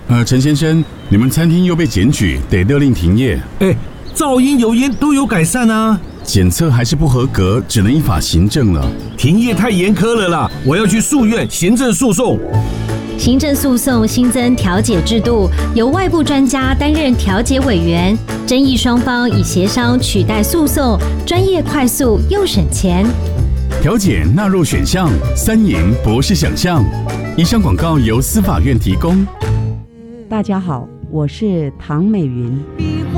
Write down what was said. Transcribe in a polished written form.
陈先生，你们餐厅又被检举，得勒令停业。 噪音、油烟都有改善啊。 检测还是不合格，只能依法行政了。 停业太严苛了啦，我要去诉愿行政诉讼。 行政诉讼新增调解制度，由外部专家担任调解委员，争议双方以协商取代诉讼，专业、快速又省钱。 调解纳入选项，3赢不是想象。以上广告由司法院提供。 大家好，我是唐美云。